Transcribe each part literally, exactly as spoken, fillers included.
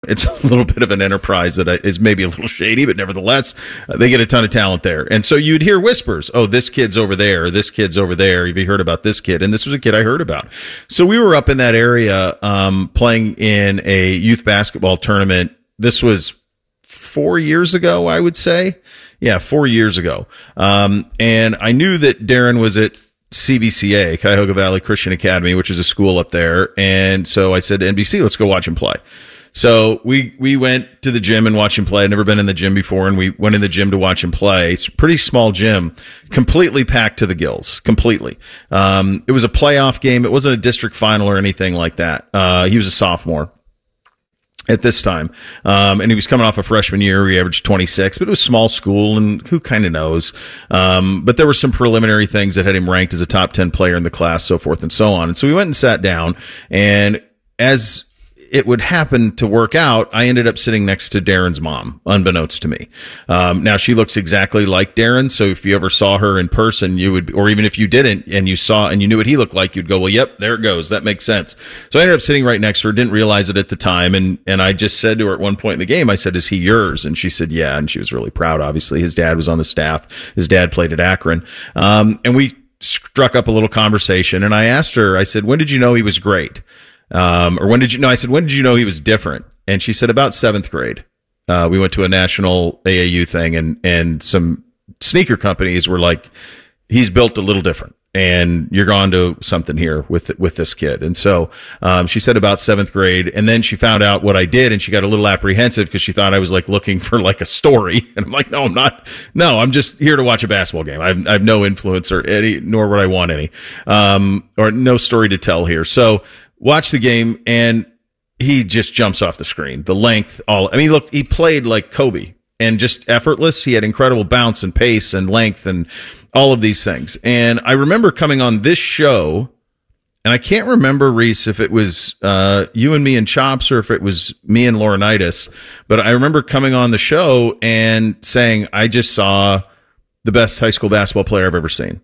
It's a little bit of an enterprise that is maybe a little shady, but nevertheless, uh, they get a ton of talent there. And so you'd hear whispers, oh, this kid's over there, this kid's over there. Have you heard about this kid? And this was a kid I heard about. So we were up in that area um, playing in a youth basketball tournament. This was four years ago, I would say. Yeah, four years ago. Um, and I knew that Darren was at C B C A, Cuyahoga Valley Christian Academy, which is a school up there. And so I said to N B C, let's go watch him play. So we we went to the gym and watched him play. I'd never been in the gym before, and we went in the gym to watch him play. It's a pretty small gym, completely packed to the gills, completely. Um, it was a playoff game. It wasn't a district final or anything like that. Uh, he was a sophomore at this time, um, and he was coming off a freshman year. He averaged twenty-six, but it was small school, and who kind of knows? Um, but there were some preliminary things that had him ranked as a top ten player in the class, so forth and so on. And so we went and sat down, and as it would happen to work out, I ended up sitting next to Darren's mom, unbeknownst to me. Um, now, she looks exactly like Darren, so if you ever saw her in person, you would, or even if you didn't, and you saw and you knew what he looked like, you'd go, well, yep, there it goes. That makes sense. So I ended up sitting right next to her, didn't realize it at the time, and and I just said to her at one point in the game, I said, is he yours? And she said, yeah, and she was really proud, obviously. His dad was on the staff. His dad played at Akron. Um, and we struck up a little conversation, and I asked her, I said, when did you know he was great? Um, or when did you know? I said, when did you know he was different? And she said, about seventh grade. Uh, we went to a national A A U thing, and and some sneaker companies were like, he's built a little different, and you're on to something here with with this kid. And so um, she said about seventh grade, and then she found out what I did, and she got a little apprehensive because she thought I was like looking for like a story, and I'm like, no, I'm not. No, I'm just here to watch a basketball game. I have, I have no influence or any, nor would I want any, um, or no story to tell here. So watch the game, and he just jumps off the screen. The length, all I mean, look, he played like Kobe and just effortless. He had incredible bounce and pace and length and all of these things. And I remember coming on this show, and I can't remember, Reese, if it was uh, you and me and Chops or if it was me and Laurinaitis, but I remember coming on the show and saying, I just saw the best high school basketball player I've ever seen.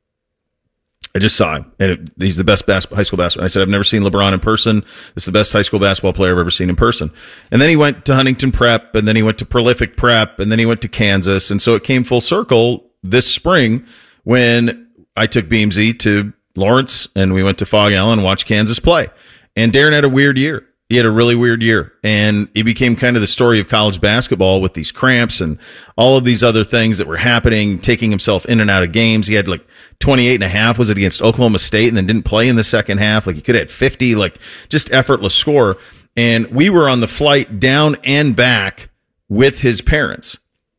I just saw him, and it, he's the best bas- high school basketball. I said, I've never seen LeBron in person. This is the best high school basketball player I've ever seen in person. And then he went to Huntington Prep, and then he went to Prolific Prep, and then he went to Kansas. And so it came full circle this spring when I took Beamsy to Lawrence, and we went to Fog Allen and watched Kansas play. And Darren had a weird year. He had a really weird year, and he became kind of the story of college basketball with these cramps and all of these other things that were happening, taking himself in and out of games. He had like twenty-eight and a half, was it against Oklahoma State, and then didn't play in the second half. Like he could have had fifty, like just effortless score. And we were on the flight down and back with his parents.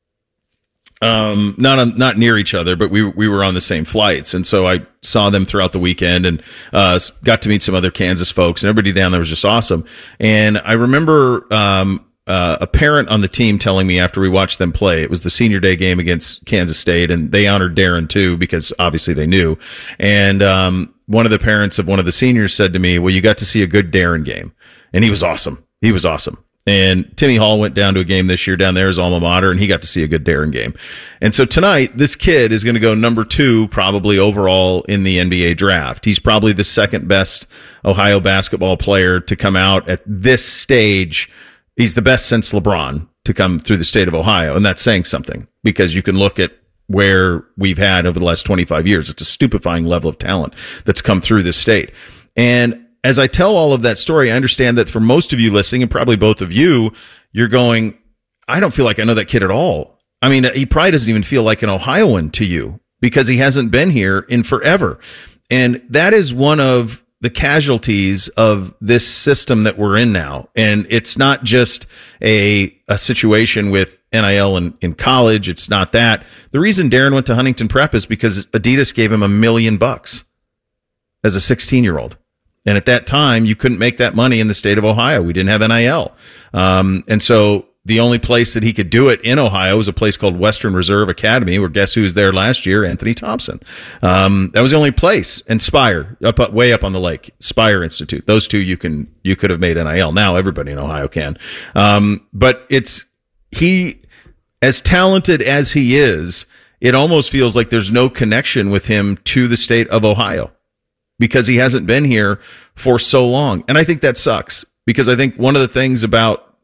Um, not on, not near each other, but we we were on the same flights, and so I saw them throughout the weekend, and uh, got to meet some other Kansas folks, and everybody down there was just awesome. And I remember um, uh, a parent on the team telling me after we watched them play, it was the senior day game against Kansas State, and they honored Darren too because obviously they knew. And um, one of the parents of one of the seniors said to me, "Well, you got to see a good Darren game," and he was awesome. He was awesome. And Timmy Hall went down to a game this year down there, his alma mater, and he got to see a good Darren game. And so tonight, this kid is going to go number two probably overall in the N B A draft. He's probably the second best Ohio basketball player to come out at this stage. He's the best since LeBron to come through the state of Ohio, and that's saying something because you can look at where we've had over the last twenty-five years. It's a stupefying level of talent that's come through this state. And as I tell all of that story, I understand that for most of you listening, and probably both of you, you're going, I don't feel like I know that kid at all. I mean, he probably doesn't even feel like an Ohioan to you because he hasn't been here in forever. And that is one of the casualties of this system that we're in now. And it's not just a, a situation with N I L in, in college. It's not that. The reason Darren went to Huntington Prep is because Adidas gave him a million bucks as a sixteen-year-old. And at that time, you couldn't make that money in the state of Ohio. We didn't have N I L. Um, and so the only place that he could do it in Ohio was a place called Western Reserve Academy, where guess who was there last year? Anthony Thompson. Um, that was the only place. And Spire, up, up way up on the lake, Spire Institute. Those two you can you could have made N I L. Now everybody in Ohio can. Um, but it's he, as talented as he is, it almost feels like there's no connection with him to the state of Ohio, because he hasn't been here for so long. And I think that sucks, because I think one of the things about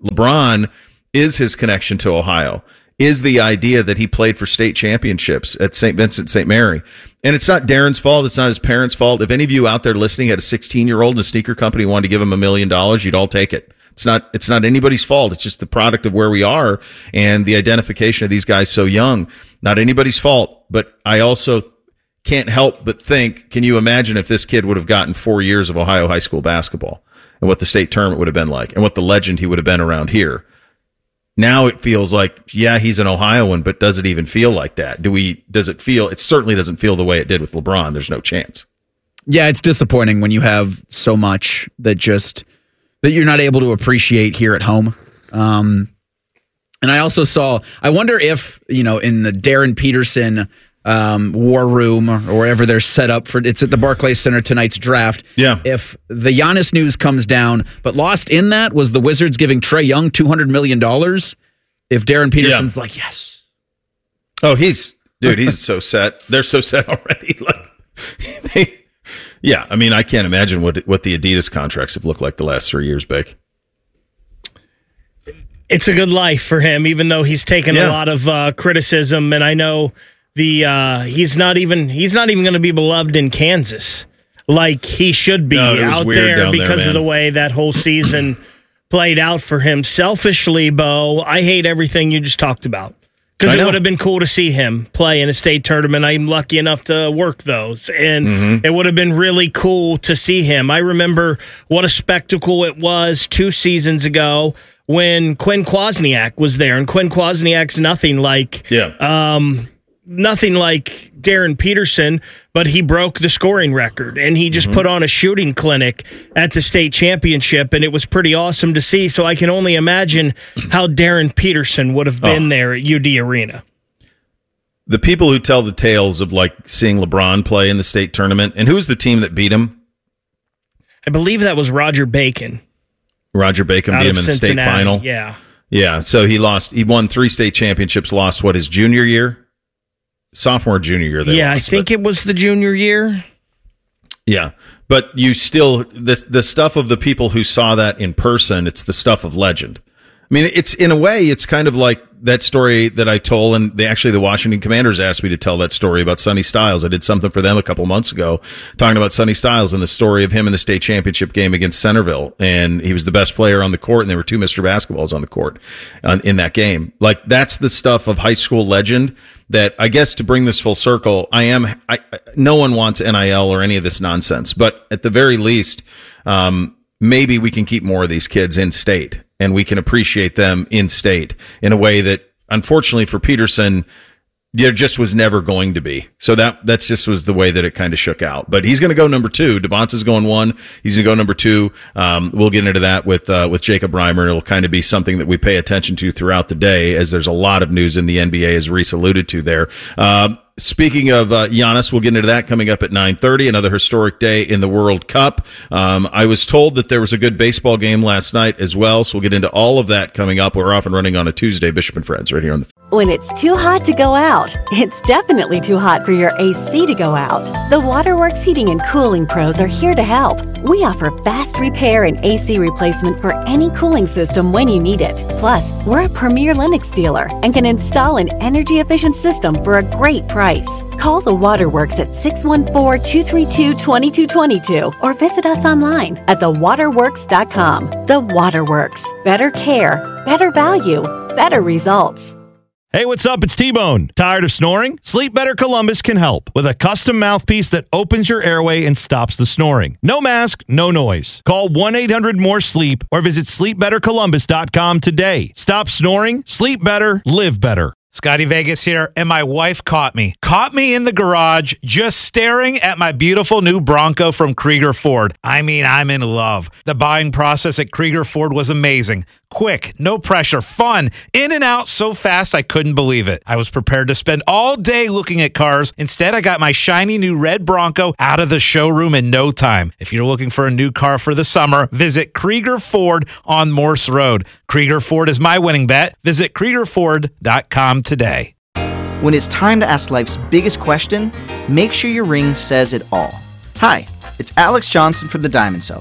LeBron is his connection to Ohio, is the idea that he played for state championships at Saint Vincent, Saint Mary. And it's not Darren's fault. It's not his parents' fault. If any of you out there listening had a sixteen-year-old in a sneaker company wanted to give him a million dollars, you'd all take it. It's not, it's not anybody's fault. It's just the product of where we are and the identification of these guys so young. Not anybody's fault. But I also can't help but think, can you imagine if this kid would have gotten four years of Ohio high school basketball and what the state tournament would have been like and what the legend he would have been around here? Now it feels like, yeah, he's an Ohioan, but does it even feel like that? Do we, does it feel, it certainly doesn't feel the way it did with LeBron. There's no chance. Yeah, it's disappointing when you have so much that just, that you're not able to appreciate here at home. Um, and I also saw, I wonder if, you know, in the Darren Peterson um, war room or wherever they're set up for, it's at the Barclays Center tonight's draft. Yeah. If the Giannis news comes down, but lost in that was the Wizards giving Trae Young two hundred million dollars. If Darren Peterson's yeah. like, yes. Oh, he's, dude, he's so set. They're so set already. Like, they, yeah, I mean, I can't imagine what what the Adidas contracts have looked like the last three years, Bake. It's a good life for him, even though he's taken yeah. a lot of uh, criticism, and I know the uh, he's not even he's not even going to be beloved in Kansas like he should be no, out there because there, of the way that whole season played out for him. Selfishly, Bo, I hate everything you just talked about. Because it would have been cool to see him play in a state tournament. I'm lucky enough to work those. And mm-hmm. it would have been really cool to see him. I remember what a spectacle it was two seasons ago when Quinn Kwasniak was there. And Quinn Kwasniak's nothing like yeah. um, nothing like Darren Peterson, but he broke the scoring record. And he just mm-hmm. put on a shooting clinic at the state championship, and it was pretty awesome to see. So I can only imagine how Darren Peterson would have been oh. there at U D Arena. The people who tell the tales of like seeing LeBron play in the state tournament, and who's the team that beat him? I believe that was Roger Bacon. Roger Bacon beat him in the state final. Yeah. Yeah. So he lost, he won three state championships, lost what, his junior year? Sophomore, junior year. They yeah, lost, I think but, it was the junior year. Yeah. But you still, the, the stuff of the people who saw that in person, it's the stuff of legend. I mean, it's in a way, it's kind of like that story that I told, and they actually, the Washington Commanders asked me to tell that story about Sonny Styles. I did something for them a couple months ago talking about Sonny Styles and the story of him in the state championship game against Centerville. And he was the best player on the court, and there were two Mister Basketballs on the court uh, in that game. Like, that's the stuff of high school legend that, I guess, to bring this full circle, I am, I, no one wants N I L or any of this nonsense, but at the very least, um, maybe we can keep more of these kids in state, and we can appreciate them in state in a way that, unfortunately for Peterson, there just was never going to be. So that that's just was the way that it kind of shook out. But he's going to go number two. Devonta's going one. He's going to go number two. Um, we'll get into that with uh, with Jacob Reimer. It'll kind of be something that we pay attention to throughout the day, as there's a lot of news in the N B A, as Reese alluded to there. Uh, Speaking of uh, Giannis, we'll get into that coming up at nine thirty, another historic day in the World Cup. Um, I was told that there was a good baseball game last night as well, so we'll get into all of that coming up. We're off and running on a Tuesday, Bishop and Friends, right here on the... When it's too hot to go out, it's definitely too hot for your A C to go out. The Waterworks Heating and Cooling Pros are here to help. We offer fast repair and A C replacement for any cooling system when you need it. Plus, we're a premier Lennox dealer and can install an energy-efficient system for a great price. Call the Waterworks at six one four, two three two, two two two two or visit us online at the waterworks dot com. The Waterworks. Better care, better value, better results. Hey, what's up? It's T-Bone. Tired of snoring? Sleep Better Columbus can help with a custom mouthpiece that opens your airway and stops the snoring. No mask, no noise. Call one eight hundred more sleep or visit sleep better columbus dot com today. Stop snoring, sleep better, live better. Scotty Vegas here, and my wife caught me. Caught me in the garage just staring at my beautiful new Bronco from Krieger Ford. I mean, I'm in love. The buying process at Krieger Ford was amazing. Quick, no pressure, fun, in and out so fast I couldn't believe it. I was prepared to spend all day looking at cars. Instead, I got my shiny new red Bronco out of the showroom in no time. If you're looking for a new car for the summer, visit Krieger Ford on Morse Road. Krieger Ford is my winning bet. Visit Krieger Ford dot com today. When it's time to ask life's biggest question, make sure your ring says it all. Hi, it's Alex Johnson from The Diamond Seller.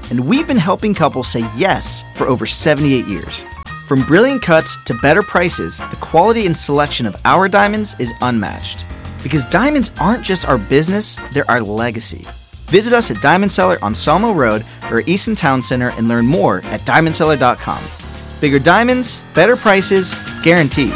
and we've been helping couples say yes for over seventy-eight years. From brilliant cuts to better prices, the quality and selection of our diamonds is unmatched. Because diamonds aren't just our business, they're our legacy. Visit us at Diamond Seller on Sawmill Road or Easton Town Center and learn more at diamond seller dot com. Bigger diamonds, better prices, guaranteed.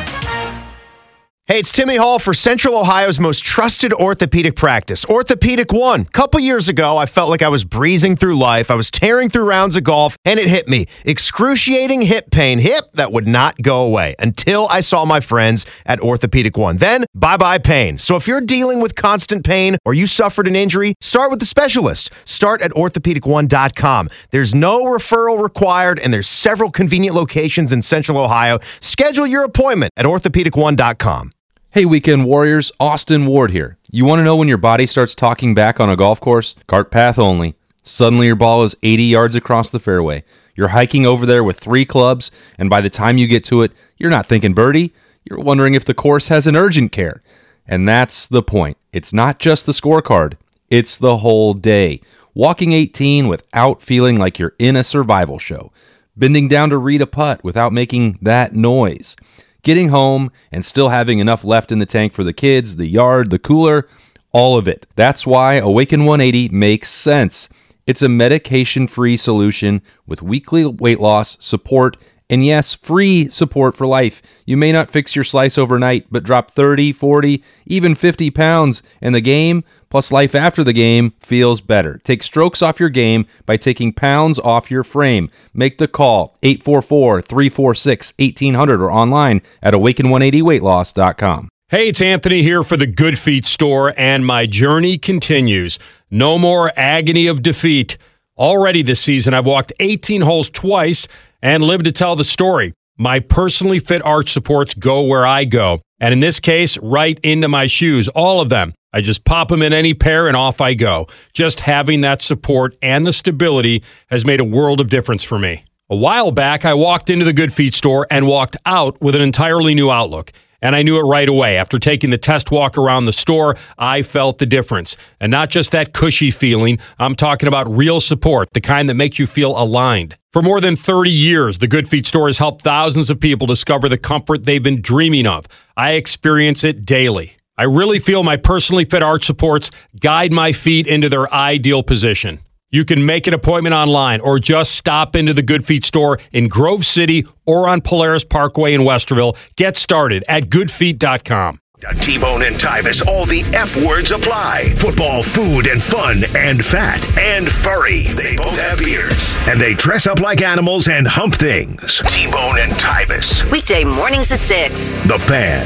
Hey, it's Timmy Hall for Central Ohio's most trusted orthopedic practice, Orthopedic One. A couple years ago, I felt like I was breezing through life. I was tearing through rounds of golf, and it hit me. Excruciating hip pain. Hip that would not go away until I saw my friends at Orthopedic One. Then, bye-bye pain. So if you're dealing with constant pain or you suffered an injury, start with the specialist. Start at orthopedic one dot com. There's no referral required, and there's several convenient locations in Central Ohio. Schedule your appointment at orthopedic one dot com. Hey, Weekend Warriors, Austin Ward here. You want to know when your body starts talking back on a golf course? Cart path only. Suddenly your ball is eighty yards across the fairway. You're hiking over there with three clubs, and by the time you get to it, you're not thinking birdie. You're wondering if the course has an urgent care. And that's the point. It's not just the scorecard. It's the whole day. Walking eighteen without feeling like you're in a survival show. Bending down to read a putt without making that noise. Getting home and still having enough left in the tank for the kids, the yard, the cooler, all of it. That's why Awaken one eighty makes sense. It's a medication-free solution with weekly weight loss, support, and yes, free support for life. You may not fix your slice overnight, but drop thirty, forty, even fifty pounds, and the game, plus life after the game, feels better. Take strokes off your game by taking pounds off your frame. Make the call, eight four four, three four six, one eight zero zero or online at awaken one eighty weight loss dot com. Hey, it's Anthony here for the Good Feet store, and my journey continues. No more agony of defeat. Already this season, I've walked eighteen holes twice and lived to tell the story. My personally fit arch supports go where I go, and in this case, right into my shoes, all of them. I just pop them in any pair and off I go. Just having that support and the stability has made a world of difference for me. A while back, I walked into the Good Feet store and walked out with an entirely new outlook. And I knew it right away. After taking the test walk around the store, I felt the difference. And not just that cushy feeling, I'm talking about real support, the kind that makes you feel aligned. For more than thirty years, the Good Feet store has helped thousands of people discover the comfort they've been dreaming of. I experience it daily. I really feel my personally fit arch supports guide my feet into their ideal position. You can make an appointment online or just stop into the Good Feet store in Grove City or on Polaris Parkway in Westerville. Get started at good feet dot com. T-Bone and Tyvis, all the F words apply. Football, food, and fun, and fat, and furry. They both have beards. And they dress up like animals and hump things. T-Bone and Tyvis. Weekday mornings at six. The Fan.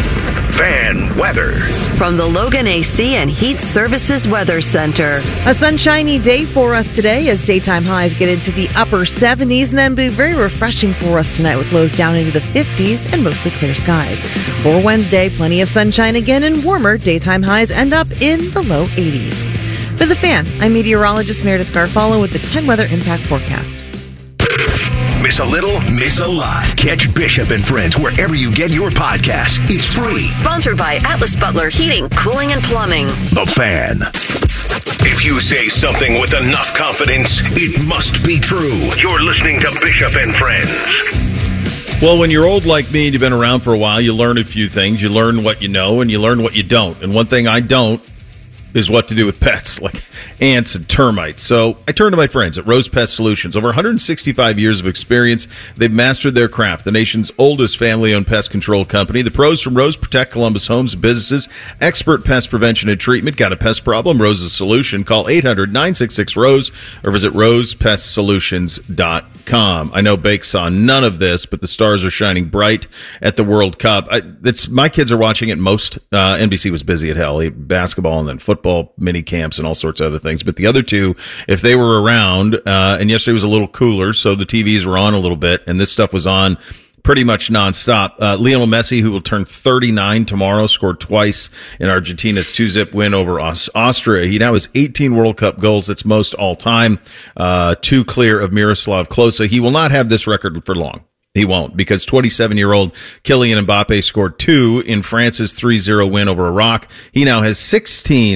Fan weather. From the Logan A C and Heat Services Weather Center. A sunshiny day for us today as daytime highs get into the upper seventies and then be very refreshing for us tonight with lows down into the fifties and mostly clear skies. For Wednesday, plenty of sunshine again and warmer. Daytime highs end up in the low eighties. For The Fan, I'm meteorologist Meredith Garfalo with the ten Weather Impact Forecast. Miss a little, miss a lot. Catch Bishop and Friends wherever you get your podcasts. It's free. Sponsored by Atlas Butler Heating, Cooling, and Plumbing. The Fan. If you say something with enough confidence, it must be true. You're listening to Bishop and Friends. Well, when you're old like me and you've been around for a while, you learn a few things. You learn what you know and you learn what you don't. And one thing I don't is what to do with pets, like ants and termites. So I turn to my friends at Rose Pest Solutions. Over one hundred sixty-five years of experience, they've mastered their craft. The nation's oldest family-owned pest control company. The pros from Rose protect Columbus homes and businesses. Expert pest prevention and treatment. Got a pest problem? Rose's solution. Call eight hundred, nine six six, ROSE or visit rose pest solutions dot com. I know Bake saw none of this, but the stars are shining bright at the World Cup. I, it's, my kids are watching it most. Uh, N B C was busy at hell. Basketball and then football, mini camps, and all sorts of other things. But the other two, if they were around, uh, and yesterday was a little cooler, so the T Vs were on a little bit, and this stuff was on pretty much nonstop. Uh, Lionel Messi, who will turn thirty-nine tomorrow, scored twice in Argentina's two-zip win over Aus- Austria. He now has eighteen World Cup goals. That's most all-time, uh, two clear of Miroslav Klose. He will not have this record for long. He won't, because twenty-seven-year-old Kylian Mbappe scored two in France's three zero win over Iraq. He now has sixteen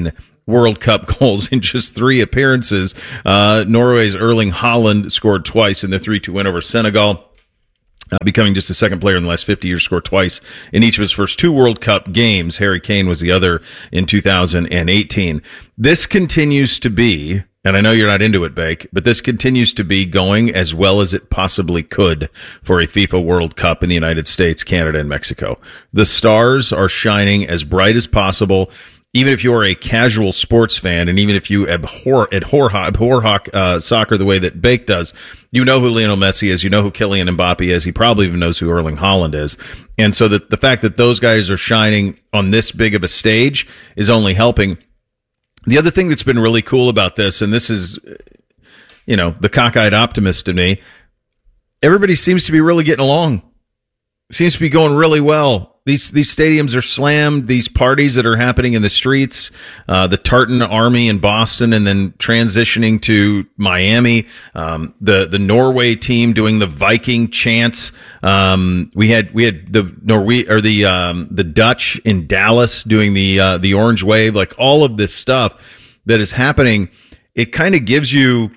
World Cup goals in just three appearances. Uh, Norway's Erling Haaland scored twice in the three two win over Senegal. Uh, becoming just the second player in the last fifty years to score twice in each of his first two World Cup games. Harry Kane was the other in two thousand eighteen. This continues to be, and I know you're not into it, Bake, but this continues to be going as well as it possibly could for a FIFA World Cup in the United States, Canada, and Mexico. The stars are shining as bright as possible. Even if you're a casual sports fan, and even if you abhor abhor, abhor uh, soccer the way that Bake does, you know who Lionel Messi is, you know who Kylian Mbappe is, he probably even knows who Erling Haaland is. And so that the fact that those guys are shining on this big of a stage is only helping. The other thing that's been really cool about this, and this is, you know, the cockeyed optimist in me, everybody seems to be really getting along. Seems to be going really well. These these stadiums are slammed. These parties that are happening in the streets, uh, the Tartan Army in Boston, and then transitioning to Miami. Um, the the Norway team doing the Viking chants. Um, we had we had the Norwe or the um, the Dutch in Dallas doing the uh, the Orange Wave. Like all of this stuff that is happening, it kind of gives you.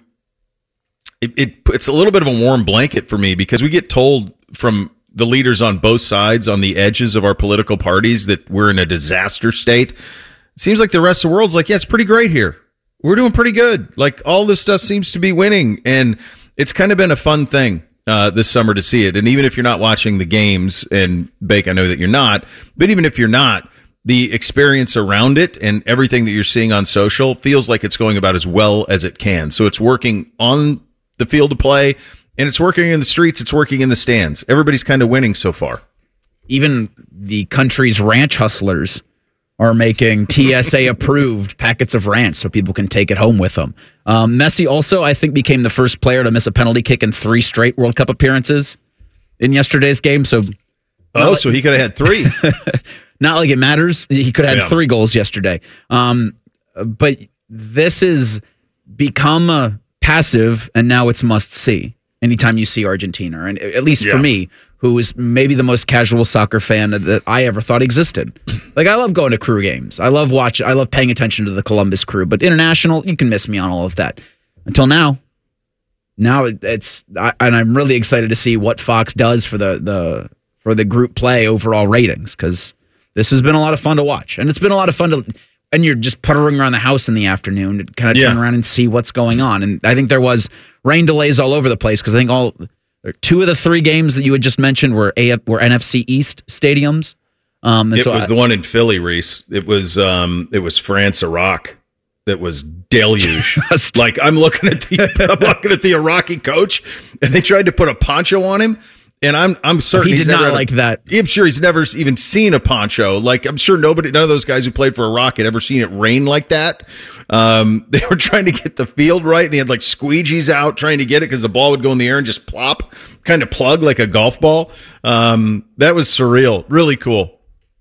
It, it it's a little bit of a warm blanket for me because we get told from the leaders on both sides, on the edges of our political parties, that we're in a disaster state. It seems like the rest of the world's like, yeah, it's pretty great here. We're doing pretty good. Like all this stuff seems to be winning. And it's kind of been a fun thing uh, this summer to see it. And even if you're not watching the games, and Bake, I know that you're not, but even if you're not, the experience around it and everything that you're seeing on social feels like it's going about as well as it can. So it's working on the field of play, and it's working in the streets. It's working in the stands. Everybody's kind of winning so far. Even the country's ranch hustlers are making T S A-approved packets of ranch so people can take it home with them. Um, Messi also, I think, became the first player to miss a penalty kick in three straight World Cup appearances in yesterday's game. So, oh, like, so he could have had three. Not like it matters. He could have had yeah. three goals yesterday. Um, but this is become a passive, and now it's must-see. Anytime you see Argentina, and at least yeah. for me, who is maybe the most casual soccer fan that I ever thought existed. Like, I love going to Crew games. I love watching. I love paying attention to the Columbus Crew. But international, you can miss me on all of that. Until now, now it's, I, and I'm really excited to see what Fox does for the the for the group play overall ratings, because this has been a lot of fun to watch, and it's been a lot of fun to. And you're just puttering around the house in the afternoon to kind of yeah. turn around and see what's going on. And I think there was rain delays all over the place because I think all two of the three games that you had just mentioned were A were N F C East stadiums. Um, and it so was I, the one in Philly, Reese. It was um, it was France Iraq that was deluge. Just, like I'm looking at the I'm looking at the Iraqi coach, and they tried to put a poncho on him. And I'm I'm certain he he's did never not like a, that. I'm sure he's never even seen a poncho. Like I'm sure nobody, none of those guys who played for Iraq had ever seen it rain like that. Um, they were trying to get the field right, and they had like squeegees out trying to get it because the ball would go in the air and just plop, kind of plug like a golf ball. Um, that was surreal, really cool.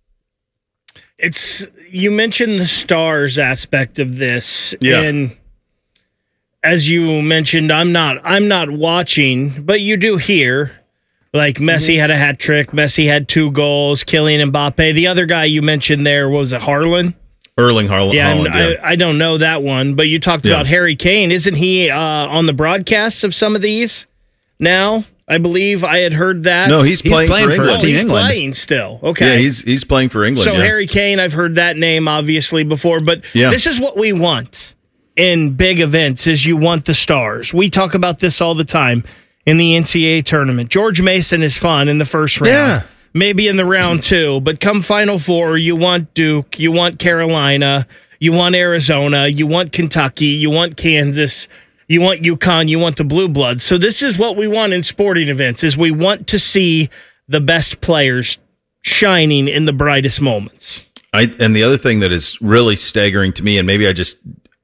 It's you mentioned the stars aspect of this, yeah. and as you mentioned, I'm not I'm not watching, but you do hear. Like Messi had a hat trick. Messi had two goals. Kylian Mbappe. The other guy you mentioned there, was it Haaland? Erling Haaland. Yeah, Haaland, yeah. I, I don't know that one, but you talked yeah. about Harry Kane. Isn't he uh, on the broadcasts of some of these now? I believe I had heard that. No, he's playing, he's playing for, for England. Oh, he's England. playing still. Okay. Yeah, he's he's playing for England. So yeah. Harry Kane, I've heard that name obviously before, but yeah. this is what we want in big events is you want the stars. We talk about this all the time. In the N C A A tournament, George Mason is fun in the first round. Yeah. Maybe in the round two, but come Final Four, you want Duke, you want Carolina, you want Arizona, you want Kentucky, you want Kansas, you want UConn, you want the Blue Bloods. So this is what we want in sporting events: is we want to see the best players shining in the brightest moments. I and the other thing that is really staggering to me, and maybe I just.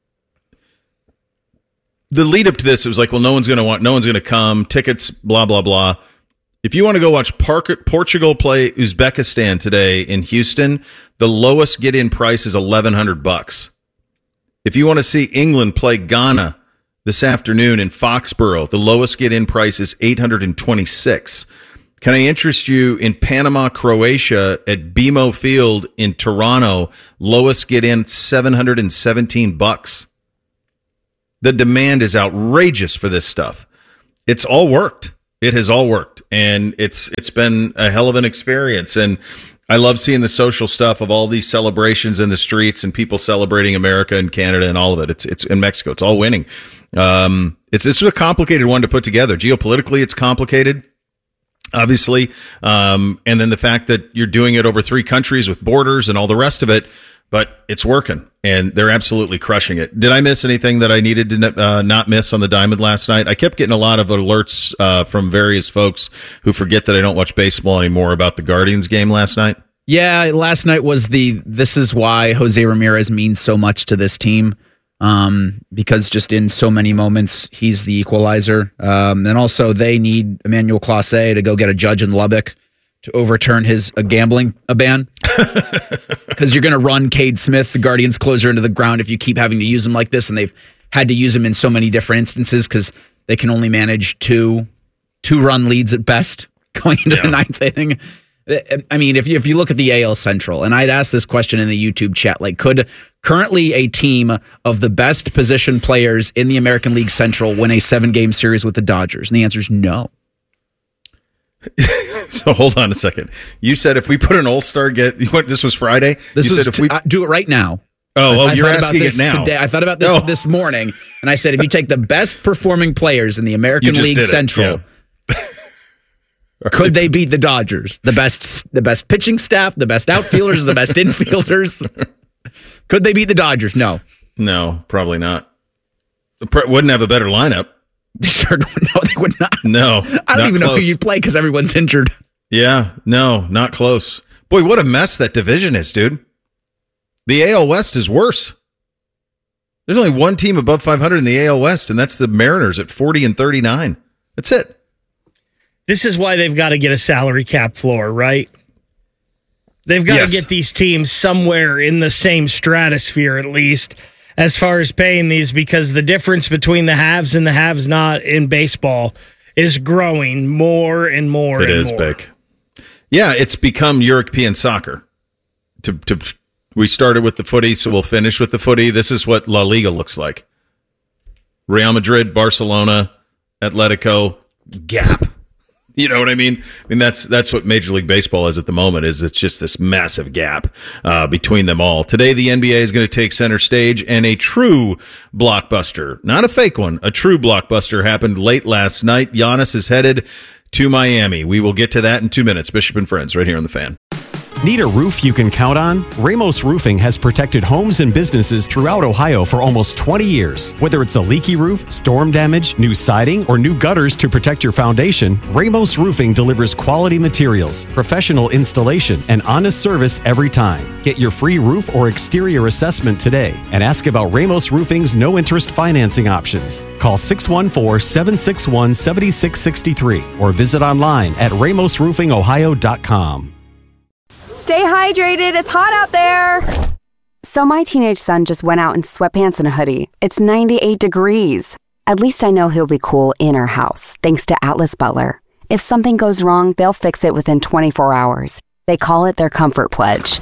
The lead up to this, it was like, well, no one's going to want, no one's going to come, tickets, blah, blah, blah. If you want to go watch Park, Portugal play Uzbekistan today in Houston, the lowest get-in price is eleven hundred bucks. If you want to see England play Ghana this afternoon in Foxborough, the lowest get-in price is eight hundred twenty-six. Can I interest you in Panama, Croatia at B M O Field in Toronto? Lowest get in seven hundred seventeen bucks. The demand is outrageous for this stuff. It's all worked. It has all worked, and it's it's been a hell of an experience. And I love seeing the social stuff of all these celebrations in the streets and people celebrating America and Canada and all of it. It's it's in Mexico. It's all winning. Um, it's this is a complicated one to put together. Geopolitically, it's complicated, obviously, um, and then the fact that you're doing it over three countries with borders and all the rest of it. But it's working, and they're absolutely crushing it. Did I miss anything that I needed to uh, not miss on the Diamond last night? I kept getting a lot of alerts uh, from various folks who forget that I don't watch baseball anymore about the Guardians game last night. Yeah, last night was the this is why Jose Ramirez means so much to this team, um, because just in so many moments, he's the equalizer. Um, and also, they need Emmanuel Clase to go get a judge in Lubbock to overturn his a gambling a ban. Because you're going to run Cade Smith, the Guardians closer, into the ground if you keep having to use him like this. And they've had to use him in so many different instances because they can only manage two two run leads at best going into yeah. the ninth inning. I mean, if you, if you look at the A L Central, and I'd asked this question in the YouTube chat, like, could currently a team of the best position players in the American League Central win a seven-game series with the Dodgers? And the answer is no. So hold on a second. You said if we put an All-Star get, this was Friday. This you was said if we uh, do it right now. Oh, well, I, I you're asking it now. Today. I thought about this oh. this morning, and I said if you take the best performing players in the American League Central, yeah. could they beat the Dodgers? The best, the best pitching staff, the best outfielders, the best infielders. Could they beat the Dodgers? No, no, probably not. Wouldn't have a better lineup. They sure no, they would not. No, I don't even close. know who you play because everyone's injured. Yeah, no, not close. Boy, what a mess that division is, dude. The A L West is worse. There's only one team above five hundred in the A L West, and that's the Mariners at forty and thirty-nine. That's it. This is why they've got to get a salary cap floor, right? They've got yes. to get these teams somewhere in the same stratosphere, at least, as far as paying these, because the difference between the haves and the haves not in baseball is growing more and more. It and is more. big. Yeah, it's become European soccer. To, to we started with the footy, so we'll finish with the footy. This is what La Liga looks like. Real Madrid, Barcelona, Atletico, gap. You know what I mean? I mean that's that's what Major League Baseball is at the moment. Is it's just this massive gap uh, between them all. Today, the N B A is going to take center stage, and a true blockbuster, not a fake one, a true blockbuster happened late last night. Giannis is headed to Miami. We will get to that in two minutes. Bishop and Friends, right here on The Fan. Need a roof you can count on? Ramos Roofing has protected homes and businesses throughout Ohio for almost twenty years. Whether it's a leaky roof, storm damage, new siding, or new gutters to protect your foundation, Ramos Roofing delivers quality materials, professional installation, and honest service every time. Get your free roof or exterior assessment today and ask about Ramos Roofing's no-interest financing options. Call six one four, seven six one, seven six six three or visit online at ramos roofing ohio dot com. Stay hydrated. It's hot out there. So my teenage son just went out in sweatpants and a hoodie. It's ninety-eight degrees. At least I know he'll be cool in our house, thanks to Atlas Butler. If something goes wrong, they'll fix it within twenty-four hours. They call it their comfort pledge.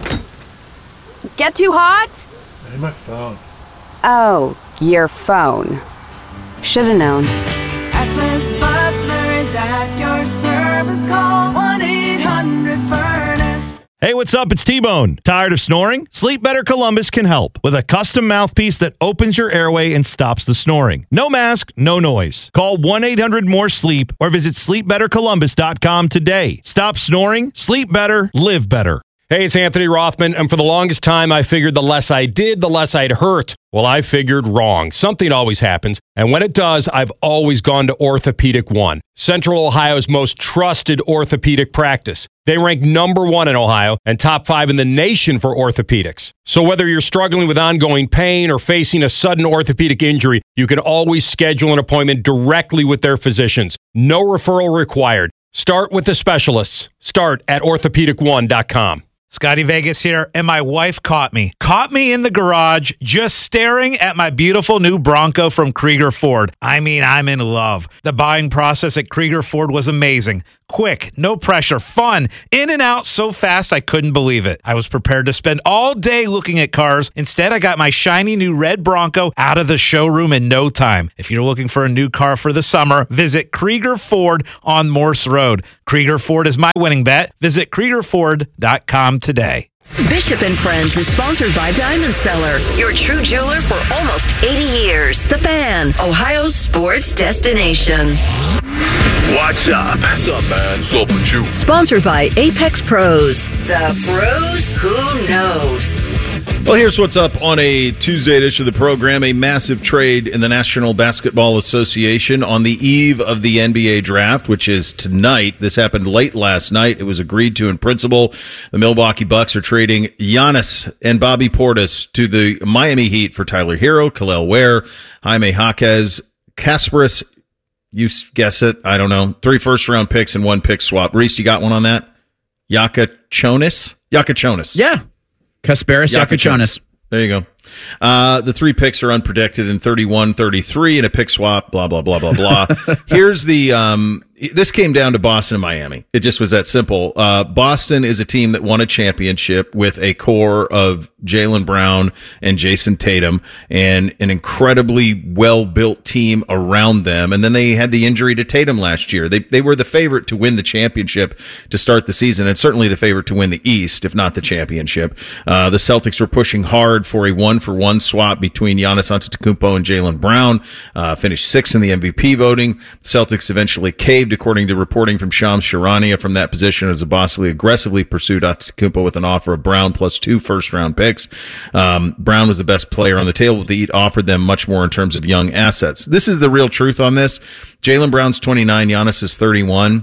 Get too hot? Hey, my phone. Oh, your phone. Should've known. Atlas Butler is at your service. Call one eight hundred furnace. Hey, what's up? It's T-Bone. Tired of snoring? Sleep Better Columbus can help with a custom mouthpiece that opens your airway and stops the snoring. No mask, no noise. Call one eight hundred more sleep or visit sleep better columbus dot com today. Stop snoring, sleep better, live better. Hey, it's Anthony Rothman, and for the longest time, I figured the less I did, the less I'd hurt. Well, I figured wrong. Something always happens, and when it does, I've always gone to Orthopedic One, Central Ohio's most trusted orthopedic practice. They rank number one in Ohio and top five in the nation for orthopedics. So whether you're struggling with ongoing pain or facing a sudden orthopedic injury, you can always schedule an appointment directly with their physicians. No referral required. Start with the specialists. Start at orthopedic one dot com. Scotty Vegas here, and my wife caught me. Caught me in the garage just staring at my beautiful new Bronco from Krieger Ford. I mean, I'm in love. The buying process at Krieger Ford was amazing. Quick, no pressure, fun, in and out so fast I couldn't believe it. I was prepared to spend all day looking at cars. Instead, I got my shiny new red Bronco out of the showroom in no time. If you're looking for a new car for the summer, visit Krieger Ford on Morse Road. Krieger Ford is my winning bet. Visit Krieger Ford dot com today. Bishop and Friends is sponsored by Diamond Seller, your true jeweler for almost eighty years. The Fan, Ohio's sports destination. What's up? What's up, man? What's up with you? Sponsored by Apex Pros, the pros who knows. Well, here's what's up on a Tuesday edition of the program. A massive trade in the National Basketball Association on the eve of the N B A draft, which is tonight. This happened late last night. It was agreed to in principle. The Milwaukee Bucks are trading Giannis and Bobby Portis to the Miami Heat for Tyler Hero, Kel'el Ware, Jaime Jaquez, Kasparis, you guess it, I don't know, three first-round picks and one pick swap. Reese, you got one on that? Yakachonis? Yakachonis. Yeah. Kasparis Yakachonis. There you go. Uh, the three picks are unprotected in thirty-one, thirty-three, and a pick swap, blah, blah, blah, blah, blah. Here's the, um, this came down to Boston and Miami. It just was that simple. Uh, Boston is a team that won a championship with a core of Jaylen Brown and Jason Tatum and an incredibly well-built team around them. And then they had the injury to Tatum last year. They, they were the favorite to win the championship to start the season, and certainly the favorite to win the East, if not the championship. Uh, the Celtics were pushing hard for a one-for-one swap between Giannis Antetokounmpo and Jaylen Brown, uh, finished sixth in the M V P voting. The Celtics eventually caved, according to reporting from Shams Charania from that position, as Bosley aggressively pursued Antetokounmpo with an offer of Brown plus two first-round picks. Um, Brown was the best player on the table. The Heat offered them much more in terms of young assets. This is the real truth on this. Jaylen Brown's twenty-nine, Giannis is thirty-one.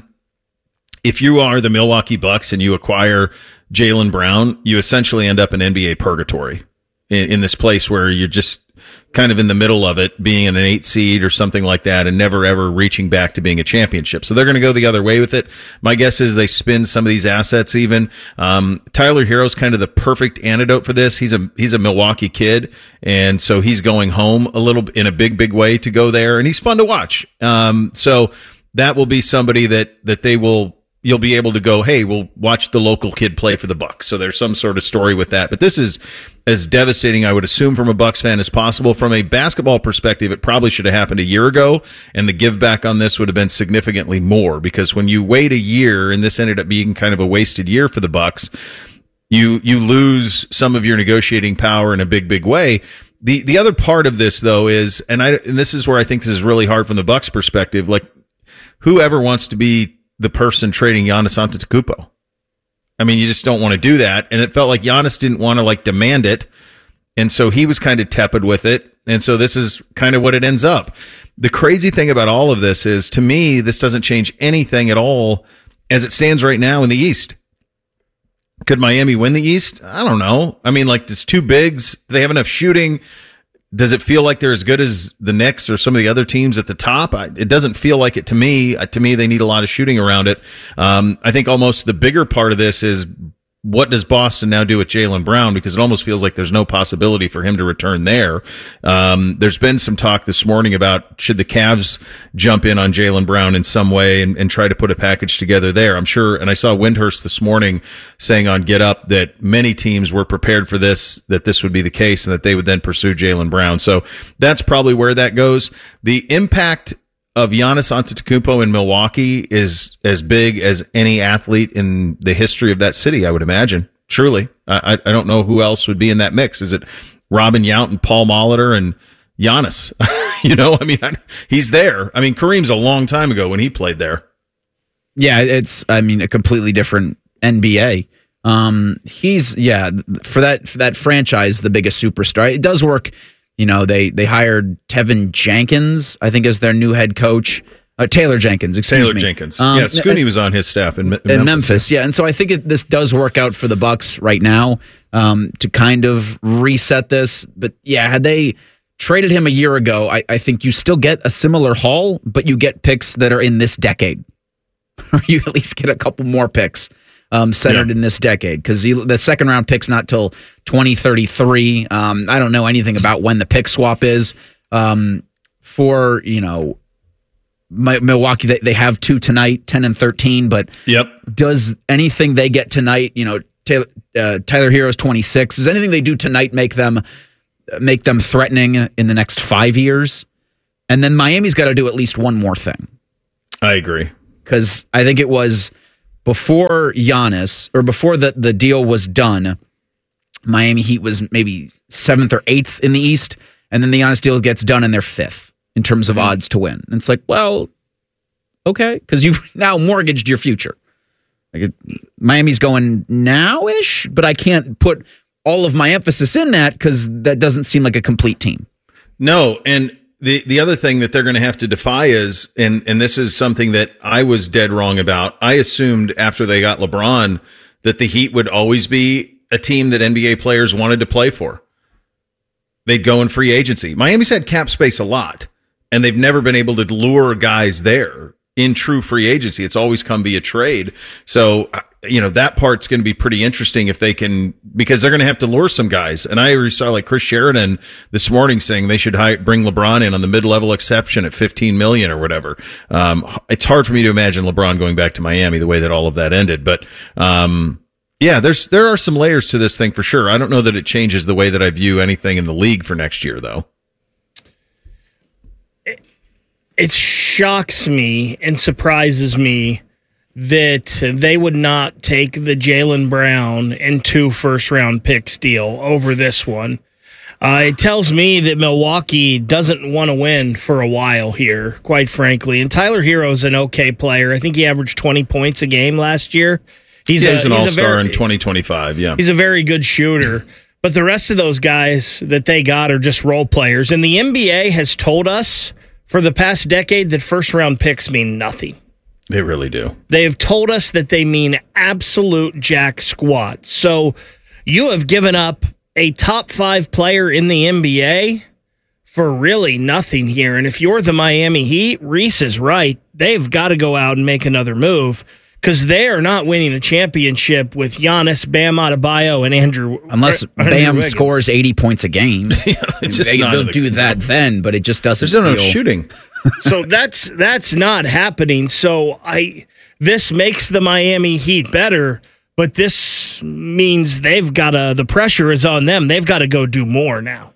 If you are the Milwaukee Bucks and you acquire Jaylen Brown, you essentially end up in N B A purgatory. In, in this place where you're just kind of in the middle of it, being in an eight seed or something like that, and never ever reaching back to being a championship. So they're going to go the other way with it. My guess is they spend some of these assets even. Um, Tyler Hero's kind of the perfect antidote for this. He's a he's a Milwaukee kid, and so he's going home a little in a big big way to go there, and he's fun to watch. Um, so that will be somebody that that they will. You'll be able to go, hey, we'll watch the local kid play for the Bucks. So there's some sort of story with that. But this is as devastating, I would assume, from a Bucks fan as possible. From a basketball perspective, it probably should have happened a year ago, and the give back on this would have been significantly more. Because when you wait a year, and this ended up being kind of a wasted year for the Bucks, you you lose some of your negotiating power in a big, big way. The the other part of this, though, is, and I and this is where I think this is really hard from the Bucks' perspective. Like, whoever wants to be the person trading Giannis Antetokounmpo? I mean, you just don't want to do that. And it felt like Giannis didn't want to like demand it. And so he was kind of tepid with it. And so this is kind of what it ends up. The crazy thing about all of this is, to me, this doesn't change anything at all as it stands right now in the East. Could Miami win the East? I don't know. I mean, like, it's two bigs. Do they have enough shooting? Does it feel like they're as good as the Knicks or some of the other teams at the top? I, it doesn't feel like it to me. Uh, to me, they need a lot of shooting around it. Um, I think almost the bigger part of this is, what does Boston now do with Jaylen Brown? Because it almost feels like there's no possibility for him to return there. Um, there's been some talk this morning about, should the Cavs jump in on Jaylen Brown in some way and, and try to put a package together there. I'm sure, and I saw Windhurst this morning saying on Get Up that many teams were prepared for this, that this would be the case, and that they would then pursue Jaylen Brown. So that's probably where that goes. The impact of Giannis Antetokounmpo in Milwaukee is as big as any athlete in the history of that city, I would imagine. Truly. I, I don't know who else would be in that mix. Is it Robin Yount and Paul Molitor and Giannis? You know, I mean, I, he's there. I mean, Kareem's a long time ago when he played there. Yeah, it's, I mean, a completely different N B A. Um, he's, yeah, for that, for that franchise, the biggest superstar. It does work. You know, they they hired Tevin Jenkins, I think, as their new head coach. Uh, Taylor Jenkins, excuse Taylor me. Taylor Jenkins. Um, yeah, Scooney was on his staff in, in, in Memphis. Memphis. Yeah, and so I think it, this does work out for the Bucks right now um, to kind of reset this. But yeah, had they traded him a year ago, I, I think you still get a similar haul, but you get picks that are in this decade. Or you at least get a couple more picks um, centered yeah. in this decade, because the second round pick's not till twenty thirty-three. Um, I don't know anything about when the pick swap is. Um, for, you know, my, Milwaukee, they, they have two tonight, ten and thirteen, but yep. does anything they get tonight, you know, Taylor, uh, Tyler Hero's twenty-six, does anything they do tonight make them make them threatening in the next five years? And then Miami's got to do at least one more thing. I agree. Because I think it was before Giannis, or before the, the deal was done, Miami Heat was maybe seventh or eighth in the East, and then the Giannis deal gets done and they're fifth in terms of mm-hmm. odds to win. And it's like, well, okay, because you've now mortgaged your future. Like it, Miami's going now-ish, but I can't put all of my emphasis in that because that doesn't seem like a complete team. No, and the the other thing that they're going to have to defy is, and and this is something that I was dead wrong about. I assumed after they got LeBron that the Heat would always be a team that N B A players wanted to play for. They'd go in free agency. Miami's had cap space a lot, and they've never been able to lure guys there in true free agency. It's always come via trade. So, you know, that part's going to be pretty interesting if they can, because they're going to have to lure some guys. And I already saw like Chris Sheridan this morning saying they should hire, bring LeBron in on the mid-level exception at fifteen million or whatever. Um, it's hard for me to imagine LeBron going back to Miami the way that all of that ended. But, um, yeah, there's, there are some layers to this thing for sure. I don't know that it changes the way that I view anything in the league for next year, though. It shocks me and surprises me that they would not take the Jaylen Brown and two first-round picks deal over this one. Uh, it tells me that Milwaukee doesn't want to win for a while here, quite frankly. And Tyler Hero's an okay player. I think he averaged twenty points a game last year. He's, yeah, a, he's an he's all-star very, in twenty twenty-five, yeah. He's a very good shooter. But the rest of those guys that they got are just role players. And the N B A has told us for the past decade that first-round picks mean nothing. They really do. They have told us that they mean absolute jack squat. So you have given up a top five player in the N B A for really nothing here. And if you're the Miami Heat, Reese is right. They've got to go out and make another move because they are not winning a championship with Giannis, Bam Adebayo, and Andrew. Unless Andrew Bam Wiggins. scores eighty points a game. yeah, it's just they, not they'll the, do that then, but it just doesn't There's no enough feel- shooting. So that's that's not happening. So I this makes the Miami Heat better, but this means they've got to, the pressure is on them. They've got to go do more now.